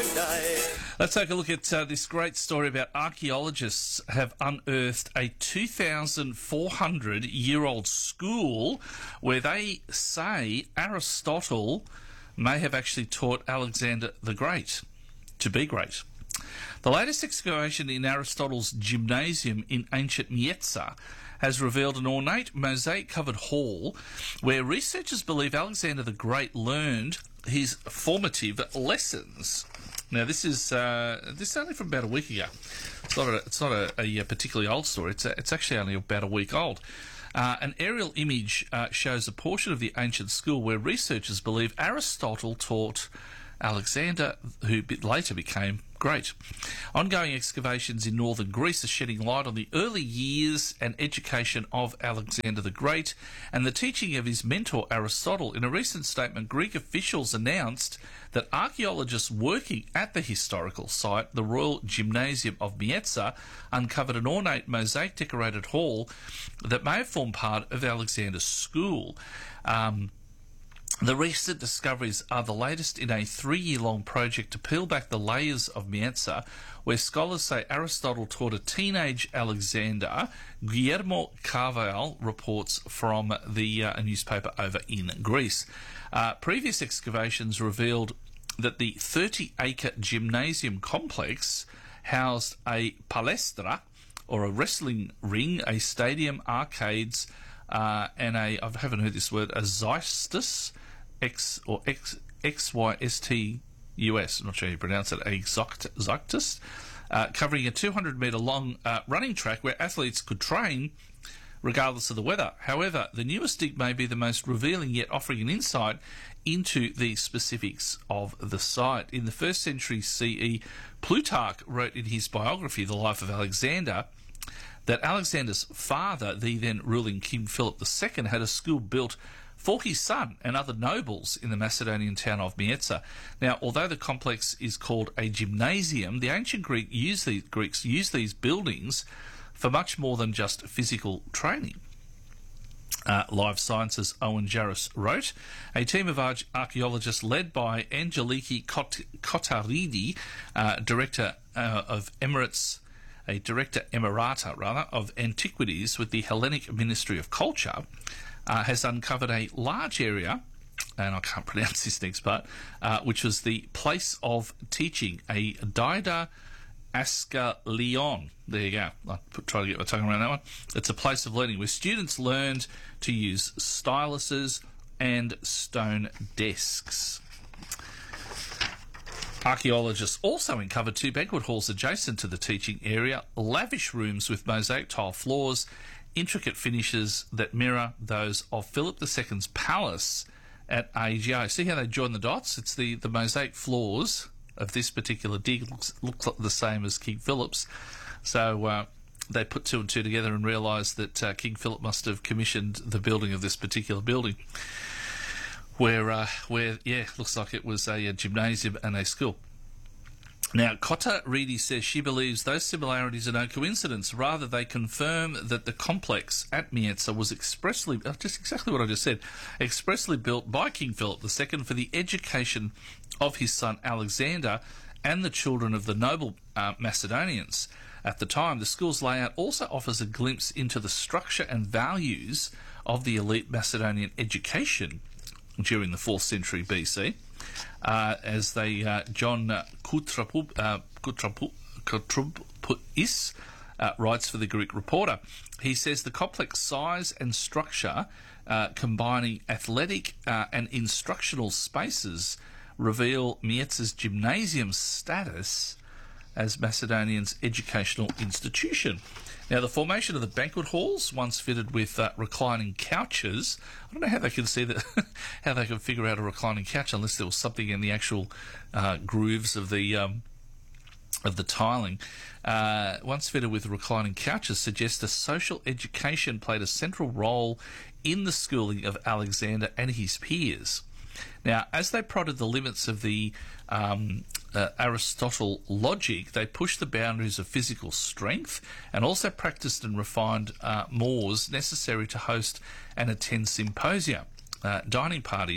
Let's take a look at this great story about archaeologists have unearthed a 2,400-year-old school where they say Aristotle may have actually taught Alexander the Great to be great. The latest excavation in Aristotle's gymnasium in ancient Mietza has revealed an ornate mosaic-covered hall where researchers believe Alexander the Great learned his formative lessons. Now, this is only from about a week ago. It's not a particularly old story. It's actually only about a week old. An aerial image shows a portion of the ancient school where researchers believe Aristotle taught Alexander, who later became great. Ongoing excavations in northern Greece are shedding light on the early years and education of Alexander the Great and the teaching of his mentor Aristotle. In a recent statement, Greek officials announced that archaeologists working at the historical site, the Royal Gymnasium of Mietza, uncovered an ornate mosaic-decorated hall that may have formed part of Alexander's school. The recent discoveries are the latest in a 3-year-long project to peel back the layers of Mietza, where scholars say Aristotle taught a teenage Alexander. Guillermo Carvalho reports from the newspaper over in Greece. Previous excavations revealed that the 30-acre gymnasium complex housed a palestra, or a wrestling ring, a stadium, arcades, and I haven't heard this word, a xystus, XYSTUS, I'm not sure how you pronounce it, xystus, covering a 200-metre long running track where athletes could train regardless of the weather. However, the newest dig may be the most revealing, yet offering an insight into the specifics of the site. In the 1st century CE, Plutarch wrote in his biography, The Life of Alexander, that Alexander's father, the then ruling King Philip II, had a school built for his son and other nobles in the Macedonian town of Mietza. Now, although the complex is called a gymnasium, the ancient Greeks used these buildings for much more than just physical training. Live Sciences' Owen Jarvis wrote, a team of archaeologists led by Angeliki Kotaridi, director emerita of antiquities with the Hellenic Ministry of Culture, has uncovered a large area, and I can't pronounce this next part, which was the place of teaching, a Didaskalion. There you go. I'll try to get my tongue around that one. It's a place of learning where students learned to use styluses and stone desks. Archaeologists also uncovered 2 banquet halls adjacent to the teaching area, lavish rooms with mosaic tile floors, intricate finishes that mirror those of Philip II's palace at Agia. See how they join the dots? It's the mosaic floors of this particular dig looks the same as King Philip's. So they put 2 and 2 together and realised that King Philip must have commissioned the building of this particular building, where looks like it was a gymnasium and a school. Now, Cotta Reedy says she believes those similarities are no coincidence. Rather, they confirm that the complex at Mietza was expressly, just exactly what I just said, expressly built by King Philip II for the education of his son Alexander and the children of the noble Macedonians. At the time, the school's layout also offers a glimpse into the structure and values of the elite Macedonian education during the 4th century BC. As John Koutroupis writes for the Greek Reporter. He says the complex size and structure, combining athletic and instructional spaces, reveal Mietza's gymnasium status as Macedonia's educational institution. Now, the formation of the banquet halls, once fitted with reclining couches, I don't know how they can see that, how they can figure out a reclining couch unless there was something in the actual grooves of the tiling. Once fitted with reclining couches, suggests a social education played a central role in the schooling of Alexander and his peers. Now, as they prodded the limits of the Aristotle logic, they pushed the boundaries of physical strength and also practiced and refined mores necessary to host and attend symposia, dining parties,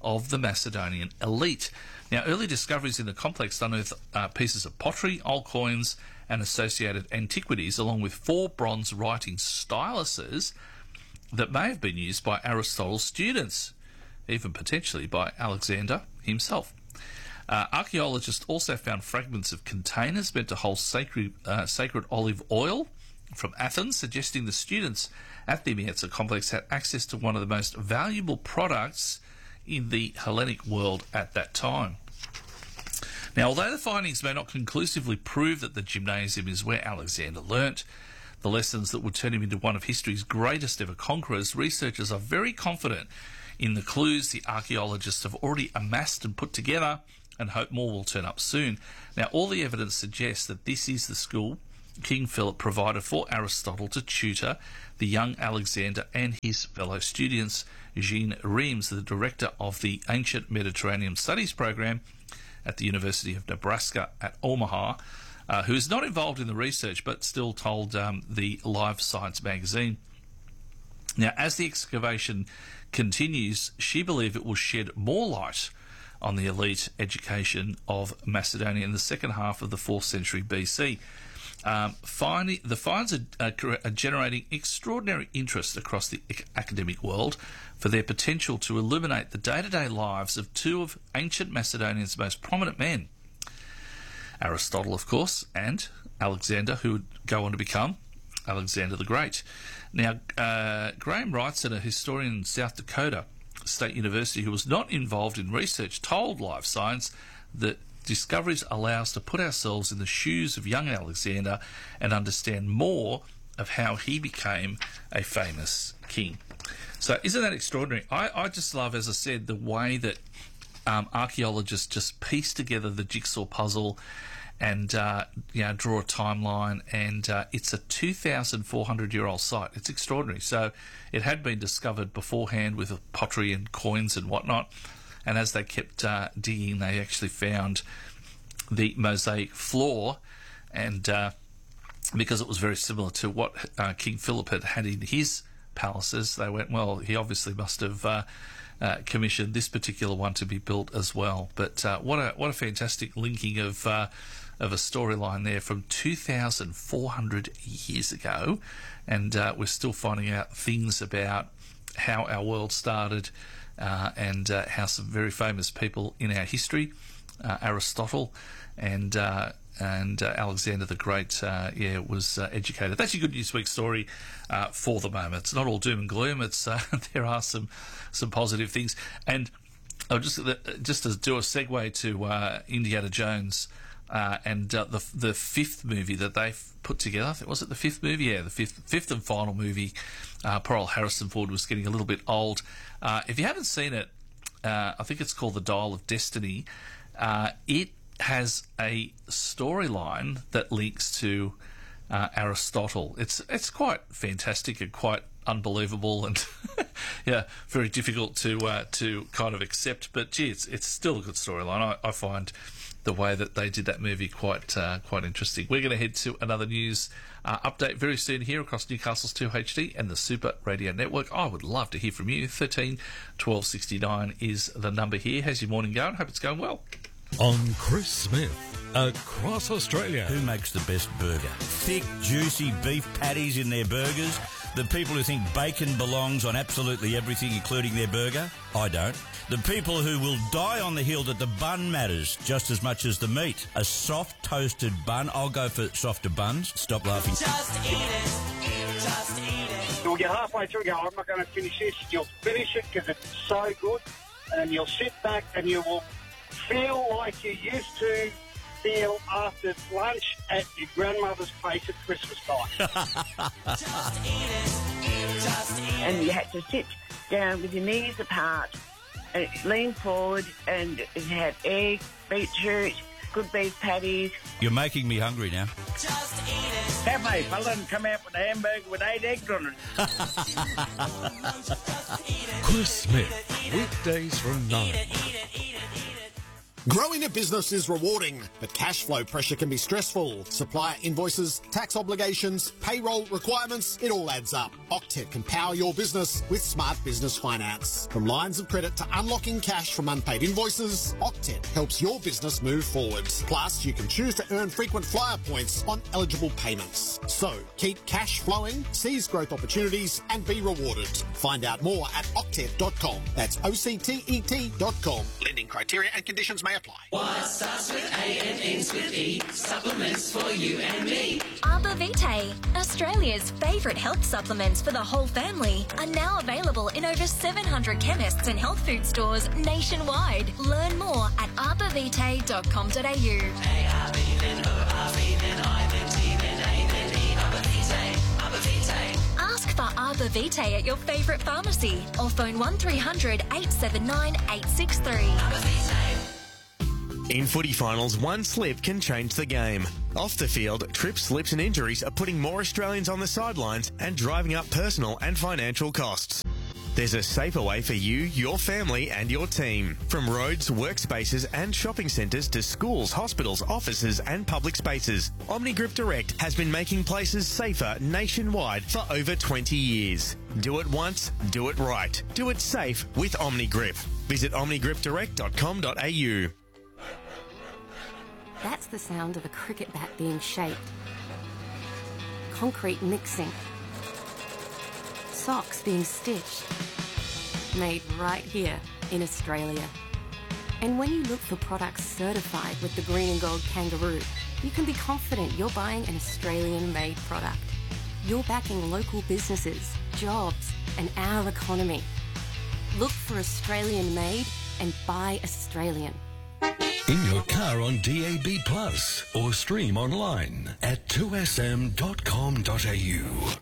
of the Macedonian elite. Now, early discoveries in the complex unearthed pieces of pottery, old coins, and associated antiquities, along with 4 bronze writing styluses that may have been used by Aristotle's students, even potentially by Alexander himself. Archaeologists also found fragments of containers meant to hold sacred olive oil from Athens, suggesting the students at the Mieza complex had access to one of the most valuable products in the Hellenic world at that time. Now, although the findings may not conclusively prove that the gymnasium is where Alexander learnt the lessons that would turn him into one of history's greatest ever conquerors, researchers are very confident in the clues the archaeologists have already amassed and put together, and hope more will turn up soon. Now, all the evidence suggests that this is the school King Philip provided for Aristotle to tutor the young Alexander and his fellow students. Jean Reams, the director of the Ancient Mediterranean Studies program at the University of Nebraska at Omaha, who is not involved in the research but still told the Live Science magazine. Now, as the excavation continues, she believes it will shed more light on the elite education of Macedonia in the second half of the 4th century BC. The finds are generating extraordinary interest across the academic world for their potential to illuminate the day-to-day lives of 2 of ancient Macedonia's most prominent men, Aristotle, of course, and Alexander, who would go on to become Alexander the Great. Now, Graham Wrightson, a historian in South Dakota State University who was not involved in research, told Live Science that discoveries allow us to put ourselves in the shoes of young Alexander and understand more of how he became a famous king. So isn't that extraordinary? I just love, as I said, the way that archaeologists just piece together the jigsaw puzzle and draw a timeline, and it's a 2,400-year-old site. It's extraordinary. So it had been discovered beforehand with pottery and coins and whatnot, and as they kept digging, they actually found the mosaic floor, and because it was very similar to what King Philip had in his palaces, they went, well, he obviously must have commissioned this particular one to be built as well. But what a fantastic linking of a storyline there from 2,400 years ago, and we're still finding out things about how our world started, and how some very famous people in our history, Aristotle and Alexander the Great, was educated. That's your Good News Week story for the moment. It's not all doom and gloom. It's there are some positive things, and I'll just to do a segue to Indiana Jones. And the 5th movie that they've put together, was it the 5th movie? Yeah, the fifth and final movie. Poor old Harrison Ford was getting a little bit old. If you haven't seen it, I think it's called The Dial of Destiny. It has a storyline that links to Aristotle. It's quite fantastic and quite unbelievable, and very difficult to kind of accept. But gee, it's still a good storyline. I find the way that they did that movie quite interesting. We're going to head to another news update very soon here across Newcastle's 2HD and the Super Radio Network. I would love to hear from you. 13 12 69 is the number here. How's your morning going? Hope it's going well. On Chris Smith, across Australia. Who makes the best burger? Thick, juicy beef patties in their burgers? The people who think bacon belongs on absolutely everything, including their burger? I don't. The people who will die on the hill that the bun matters just as much as the meat. A soft toasted bun. I'll go for softer buns. Stop laughing. Just eat it. Just eat it. You'll get halfway through and go, I'm not going to finish this. You'll finish it because it's so good, and you'll sit back and you will feel like you used to feel after lunch at your grandmother's place at Christmas time. Just eat it. Just eat it. And you had to sit down with your knees apart and lean forward, and it had egg, beetroot, good beef patties. You're making me hungry now. Just eat it. Cafe fella and come out with a hamburger with 8 eggs on it. Chris Smith, weekdays from 9. Eat it, eat it, eat it, eat it. Growing a business is rewarding, but cash flow pressure can be stressful. Supplier invoices, tax obligations, payroll requirements, it all adds up. Octet can power your business with Smart Business Finance. From lines of credit to unlocking cash from unpaid invoices, Octet helps your business move forward. Plus, you can choose to earn frequent flyer points on eligible payments. So, keep cash flowing, seize growth opportunities, and be rewarded. Find out more at octet.com. That's OCTET.com. Lending criteria and conditions may apply. What starts with A and ends with E? Supplements for you and me. Arbor Vitae, Australia's favourite health supplements for the whole family, are now available in over 700 chemists and health food stores nationwide. Learn more at arborvitae.com.au. A-R-B, then O-R-B, then I, then T, then A, then E. Arbor Vitae, Arbor Vitae. Ask for Arbor Vitae at your favourite pharmacy or phone 1300 879 863. Arbor Vitae. In footy finals, one slip can change the game. Off the field, trips, slips and injuries are putting more Australians on the sidelines and driving up personal and financial costs. There's a safer way for you, your family and your team. From roads, workspaces and shopping centres to schools, hospitals, offices and public spaces, OmniGrip Direct has been making places safer nationwide for over 20 years. Do it once, do it right. Do it safe with OmniGrip. Visit omnigripdirect.com.au. That's the sound of a cricket bat being shaped. Concrete mixing. Socks being stitched. Made right here in Australia. And when you look for products certified with the green and gold kangaroo, you can be confident you're buying an Australian-made product. You're backing local businesses, jobs, and our economy. Look for Australian-made and buy Australian. In your car on DAB+, or stream online at 2sm.com.au.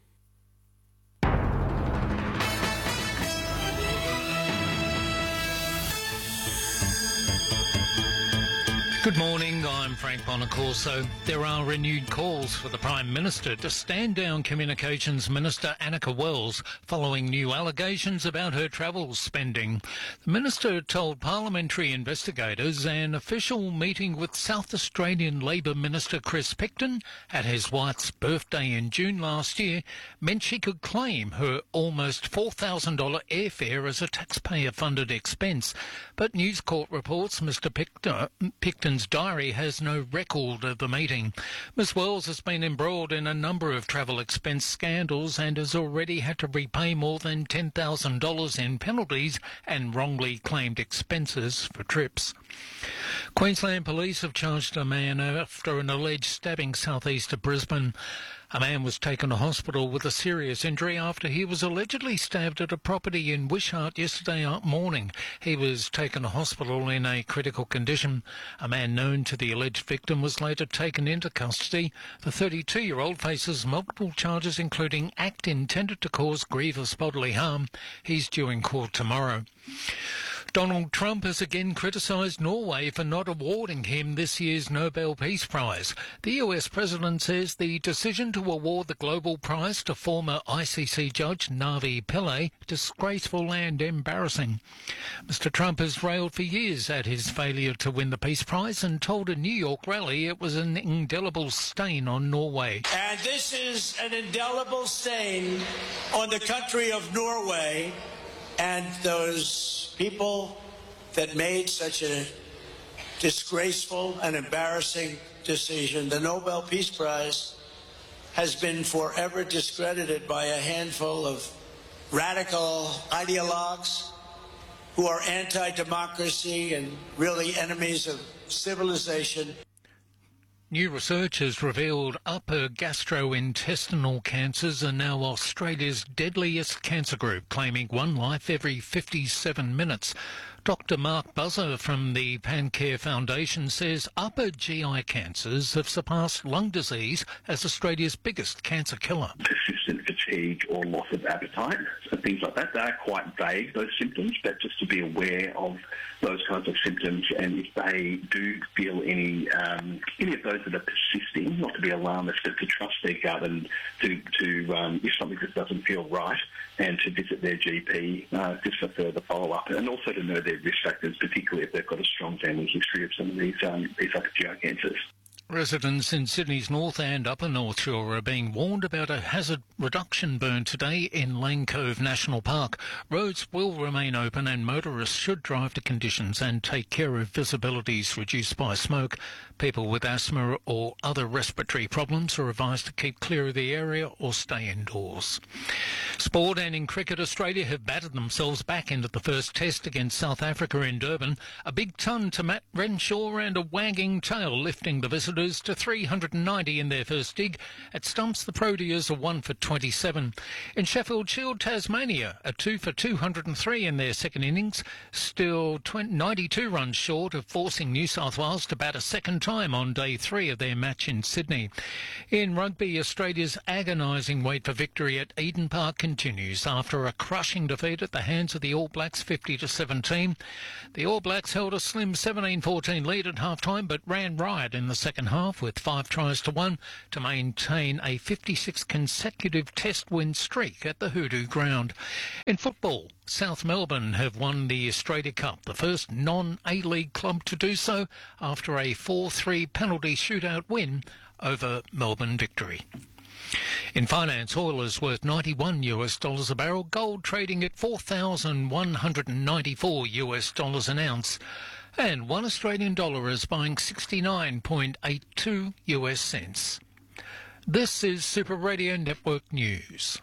Good morning, I'm Frank Bonacorso. There are renewed calls for the Prime Minister to stand down Communications Minister Annika Wells following new allegations about her travel spending. The Minister told parliamentary investigators an official meeting with South Australian Labor Minister Chris Picton at his wife's birthday in June last year meant she could claim her almost $4,000 airfare as a taxpayer-funded expense. But News Corp reports Mr Picton's diary has no record of the meeting. Ms Wells has been embroiled in a number of travel expense scandals and has already had to repay more than $10,000 in penalties and wrongly claimed expenses for trips. Queensland Police have charged a man after an alleged stabbing southeast of Brisbane. A man was taken to hospital with a serious injury after he was allegedly stabbed at a property in Wishart yesterday morning. He was taken to hospital in a critical condition. A man known to the alleged victim was later taken into custody. The 32-year-old faces multiple charges, including act intended to cause grievous bodily harm. He's due in court tomorrow. Donald Trump has again criticised Norway for not awarding him this year's Nobel Peace Prize. The US president says the decision to award the global prize to former ICC judge Navi Pillay disgraceful and embarrassing. Mr Trump has railed for years at his failure to win the Peace Prize and told a New York rally it was an indelible stain on Norway. And this is an indelible stain on the country of Norway and those people that made such a disgraceful and embarrassing decision. The Nobel Peace Prize has been forever discredited by a handful of radical ideologues who are anti-democracy and really enemies of civilization. New research has revealed upper gastrointestinal cancers are now Australia's deadliest cancer group, claiming one life every 57 minutes. Dr Mark Buzzer from the PanCare Foundation says upper GI cancers have surpassed lung disease as Australia's biggest cancer killer. Persistent fatigue or loss of appetite and things like that, they're quite vague, those symptoms, but just to be aware of those kinds of symptoms, and if they do feel any of those that are persistent trusting, not to be alarmist, but to trust their gut and to if something just doesn't feel right, and to visit their GP just for further follow-up, and also to know their risk factors, particularly if they've got a strong family history of some of these other GI cancers. Residents in Sydney's North and Upper North Shore are being warned about a hazard reduction burn today in Lane Cove National Park. Roads will remain open and motorists should drive to conditions and take care of visibilities reduced by smoke. People with asthma or other respiratory problems are advised to keep clear of the area or stay indoors. Sport, and in cricket, Australia have battered themselves back into the first test against South Africa in Durban. A big ton to Matt Renshaw and a wagging tail lifting the visitors to 390 in their first dig. At stumps, the Proteas are 1 for 27. In Sheffield Shield, Tasmania are 2 for 203 in their second innings, still 92 runs short of forcing New South Wales to bat a second time on day 3 of their match in Sydney. In rugby, Australia's agonising wait for victory at Eden Park continues after a crushing defeat at the hands of the All Blacks 50-17. The All Blacks held a slim 17-14 lead at half-time but ran riot in the second half with 5 tries to 1 to maintain a 56 consecutive test win streak at the Hoodoo ground. In football, South Melbourne have won the Australia Cup, the first non-A-League club to do so after a 4-3 penalty shootout win over Melbourne Victory. In finance, oil is worth $91 a barrel, gold trading at $4,194 an ounce, and $1 Australian dollar is buying 69.82 US cents. This is Super Radio Network News.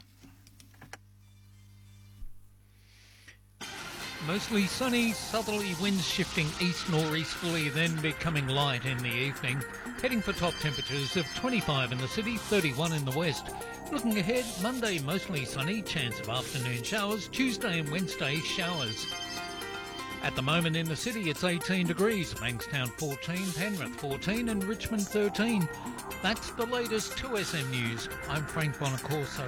Mostly sunny, southerly winds shifting east-northeasterly, then becoming light in the evening. Heading for top temperatures of 25 in the city, 31 in the west. Looking ahead, Monday mostly sunny, chance of afternoon showers. Tuesday and Wednesday, showers. At the moment in the city, it's 18 degrees. Bankstown 14, Penrith 14 and Richmond 13. That's the latest 2SM News. I'm Frank Bonacorso.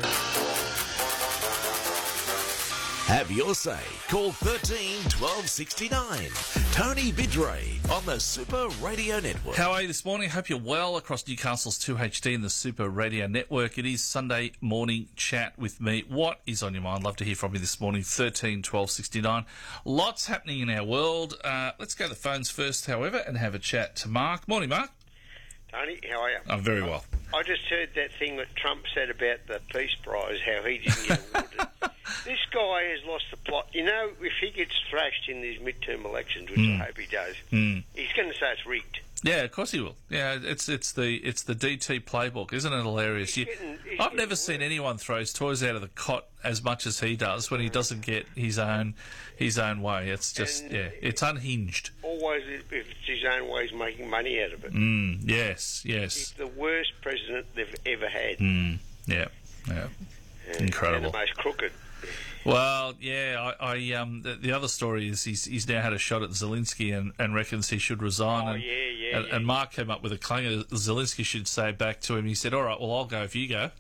Have your say. Call 13 12 69. Tony Bidray on the Super Radio Network. How are you this morning? Hope you're well across Newcastle's 2HD and the Super Radio Network. It is Sunday morning chat with me. What is on your mind? Love to hear from you this morning. 13 12 69. Lots happening in our world. Let's go to the phones first, however, and have a chat to Mark. Morning, Mark. Tony, how are you? I'm very well. I just heard that thing that Trump said about the Peace Prize, how he didn't get awarded. This guy has lost the plot. You know, if he gets thrashed in these midterm elections, which I hope he does, he's going to say it's rigged. Yeah, of course he will. Yeah, it's the DT playbook, isn't it hilarious? I've never seen anyone throw his toys out of the cot as much as he does when he doesn't get his own way. It's just it's unhinged. Always, if it's his own way, he's making money out of it. Yes. He's the worst president they've ever had. Yeah. Incredible. And the most crooked. Well, yeah, the other story is he's now had a shot at Zelensky and reckons he should resign. And Mark came up with a clanger. Zelensky should say back to him. He said, "All right, well, I'll go if you go."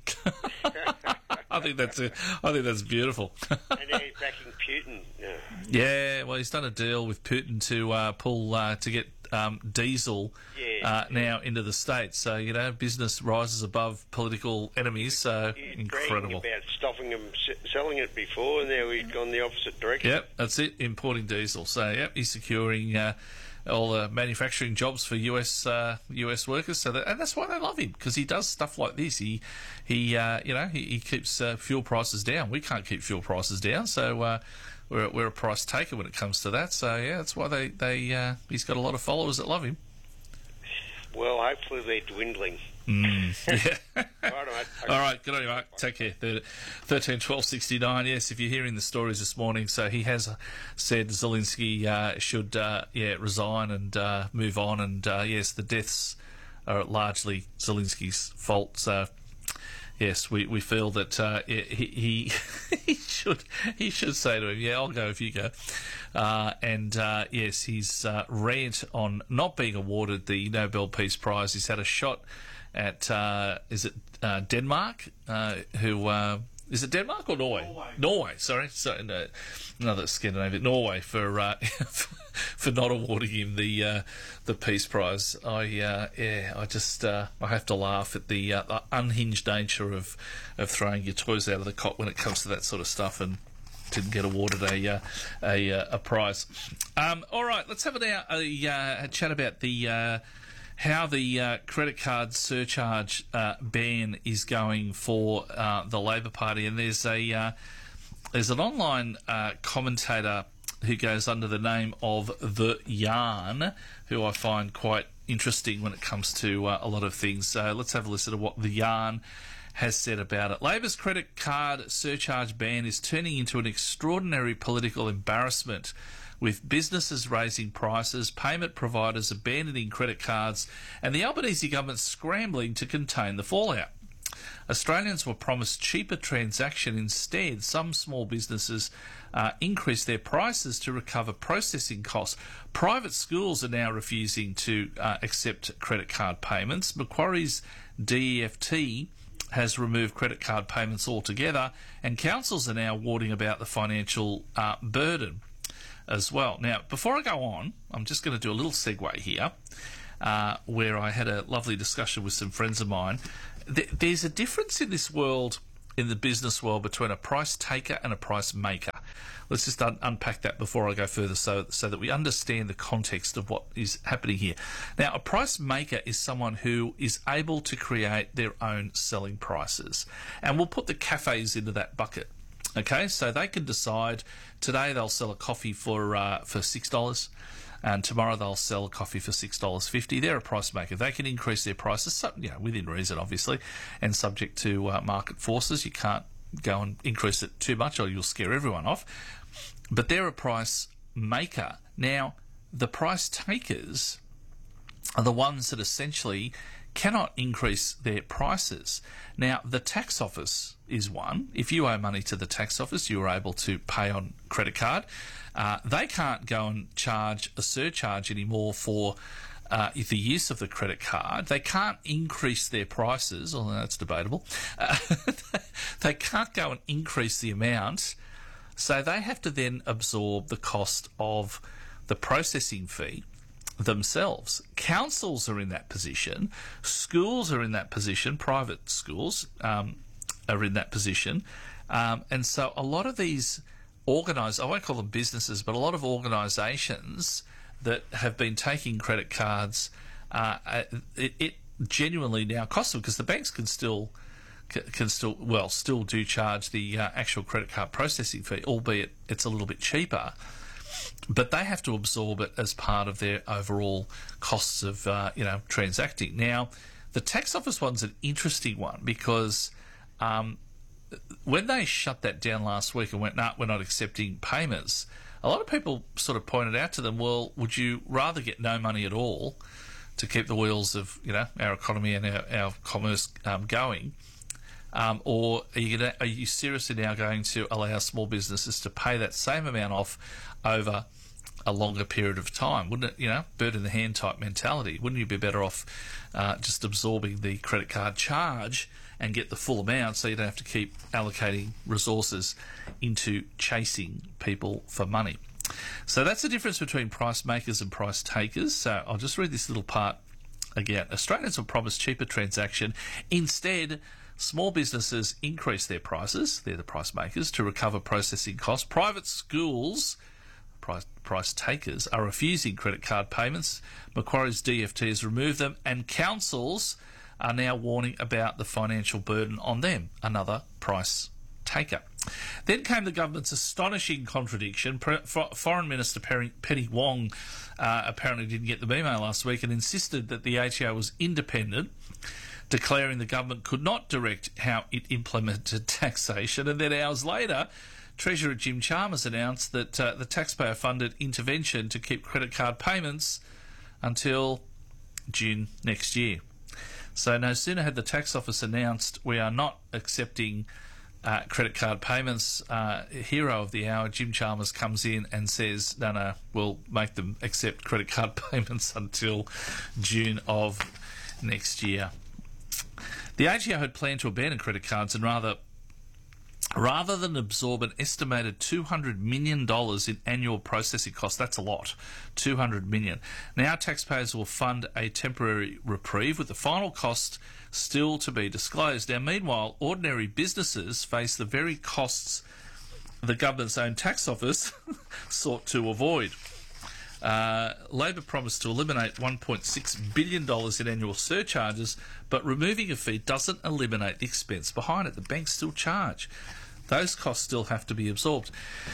I think that's beautiful. And now he's backing Putin. Yeah, well, he's done a deal with Putin to to get diesel now into the States. So, business rises above political enemies. So incredible. About stopping them selling it before, and now he's gone the opposite direction. Yep, that's it, importing diesel. So, he's securing all the manufacturing jobs for US workers. So and that's why they love him, because he does stuff like this. He keeps fuel prices down. We can't keep fuel prices down. So we're a price taker when it comes to that. So that's why he's got a lot of followers that love him. Well, hopefully they're dwindling. Yeah. All right, good on you, Mark. Take care. 13 12 69. Yes, if you're hearing the stories this morning, so he has said Zelensky should resign and move on, and yes, the deaths are largely Zelensky's fault. So yes, we feel that he should say to him, "Yeah, I'll go if you go." Yes, his rant on not being awarded the Nobel Peace Prize. He's had a shot at Denmark, who Is it Denmark or Norway? Norway, sorry. So, no, another Scandinavian. Norway for for not awarding him the Peace Prize. I have to laugh at the unhinged nature of throwing your toys out of the cot when it comes to that sort of stuff, and didn't get awarded a prize. All right, let's have a chat about the how the credit card surcharge ban is going for the Labor Party, and there's an online commentator who goes under the name of The Yarn, who I find quite interesting when it comes to a lot of things. So let's have a listen to what The Yarn has said about it. Labor's credit card surcharge ban is turning into an extraordinary political embarrassment, with businesses raising prices, payment providers abandoning credit cards, and the Albanese government scrambling to contain the fallout. Australians were promised cheaper transaction. Instead, some small businesses increased their prices to recover processing costs. Private schools are now refusing to accept credit card payments. Macquarie's DEFT has removed credit card payments altogether, and councils are now warning about the financial burden as well. Now, before I go on, I'm just going to do a little segue here, where I had a lovely discussion with some friends of mine. There's a difference in this world, in the business world, between a price taker and a price maker. Let's just unpack that before I go further, so that we understand the context of what is happening here. Now, a price maker is someone who is able to create their own selling prices, and we'll put the cafes into that bucket. Okay, so they can decide today they'll sell a coffee for $6, and tomorrow they'll sell a coffee for $6.50. They're a price maker. They can increase their prices, within reason, obviously, and subject to market forces. You can't go and increase it too much, or you'll scare everyone off. But they're a price maker. Now, the price takers are the ones that essentially cannot increase their prices. Now, the tax office is one. If you owe money to the tax office, you are able to pay on credit card. They can't go and charge a surcharge anymore for the use of the credit card. They can't increase their prices, although that's debatable. They can't go and increase the amount, so they have to then absorb the cost of the processing fee themselves. Councils are in that position. Schools are in that position. Private schools are in that position. And so a lot of these I won't call them businesses, but a lot of organisations that have been taking credit cards, it genuinely now costs them, because the banks can still do charge the actual credit card processing fee, albeit it's a little bit cheaper. But they have to absorb it as part of their overall costs of transacting. Now, the tax office one's an interesting one, because when they shut that down last week and went, "Nah, we're not accepting payments," a lot of people sort of pointed out to them, well, would you rather get no money at all to keep the wheels of our economy and our commerce going, or are you seriously now going to allow small businesses to pay that same amount off over a longer period of time? Wouldn't it, bird in the hand type mentality? Wouldn't you be better off just absorbing the credit card charge and get the full amount, so you don't have to keep allocating resources into chasing people for money? So that's the difference between price makers and price takers. So I'll just read this little part again. Australians were promised cheaper transaction. Instead, small businesses increase their prices, they're the price makers, to recover processing costs. Private schools, price takers, are refusing credit card payments. Macquarie's DFT has removed them, and councils are now warning about the financial burden on them, another price taker. Then came the government's astonishing contradiction. Foreign Minister Penny Wong apparently didn't get the memo last week and insisted that the ATO was independent, declaring the government could not direct how it implemented taxation. And then hours later, Treasurer Jim Chalmers announced that the taxpayer-funded intervention to keep credit card payments until June next year. So no sooner had the tax office announced we are not accepting credit card payments, hero of the hour, Jim Chalmers, comes in and says, no, we'll make them accept credit card payments until June of next year. The ATO had planned to abandon credit cards and rather Rather than absorb an estimated $200 million in annual processing costs, that's a lot, $200 million. Now taxpayers will fund a temporary reprieve with the final cost still to be disclosed. Now, meanwhile, ordinary businesses face the very costs the government's own tax office sought to avoid. Labor promised to eliminate $1.6 billion in annual surcharges, but removing a fee doesn't eliminate the expense behind it. The banks still charge. Those costs still have to be absorbed.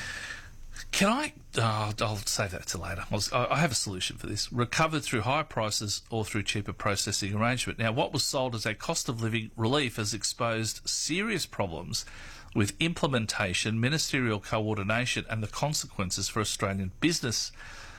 I'll save that till later. I have a solution for this. Recovered through higher prices or through cheaper processing arrangement. Now, what was sold as a cost of living relief has exposed serious problems with implementation, ministerial coordination, and the consequences for Australian businesses.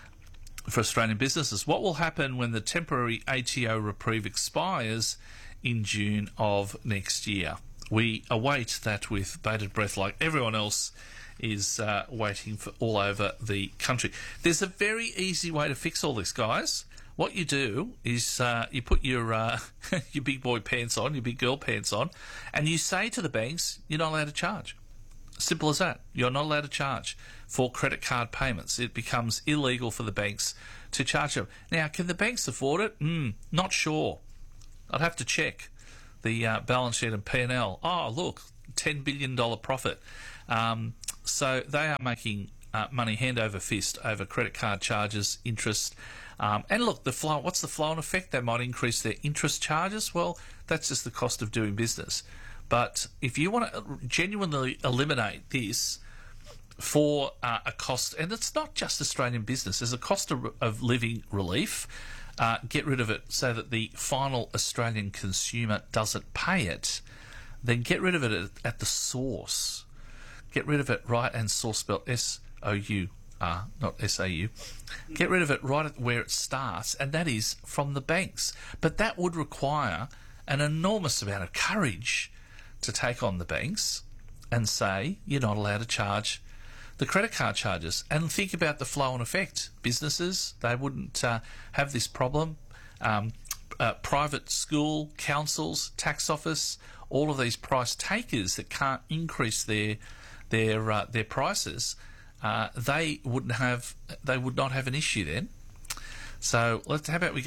What will happen when the temporary ATO reprieve expires in June of next year? We await that with bated breath, like everyone else is waiting for all over the country. There's a very easy way to fix all this, guys. What you do is you put your your big boy pants on, your big girl pants on, and you say to the banks, you're not allowed to charge. Simple as that. You're not allowed to charge for credit card payments. It becomes illegal for the banks to charge them. Now, can the banks afford it? Not sure. I'd have to check the balance sheet and P&L. Oh, look, $10 billion profit. So they are making money hand over fist over credit card charges, interest. And look, the flow. What's the flow-on effect? They might increase their interest charges. Well, that's just the cost of doing business. But if you want to genuinely eliminate this for a cost, and it's not just Australian business, there's a cost of living relief. Get rid of it so that the final Australian consumer doesn't pay it. Then get rid of it at the source. Get rid of it right, and source spelled S-O-U-R, not S-A-U. Get rid of it right at where it starts, and that is from the banks. But that would require an enormous amount of courage to take on the banks and say you're not allowed to charge the credit card charges. And think about the flow-on effect. Businesses, they wouldn't have this problem. Private school, councils, tax office, all of these price takers that can't increase their prices, they would not have an issue then. So how about we